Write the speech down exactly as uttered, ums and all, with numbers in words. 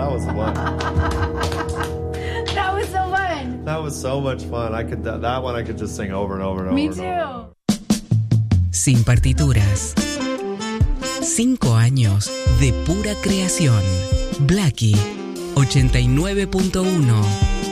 that was the one. That was so fun. That was so much fun. I could that one I could just sing over and over and over. Me and too. over. Sin partituras. Cinco años de pura creación. Blackie, ochenta y nueve punto uno.